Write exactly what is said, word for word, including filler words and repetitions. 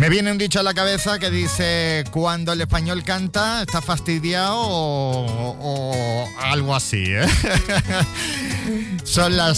Me viene un dicho a la cabeza que dice: cuando el español canta, está fastidiado o, o algo así, ¿eh? Son las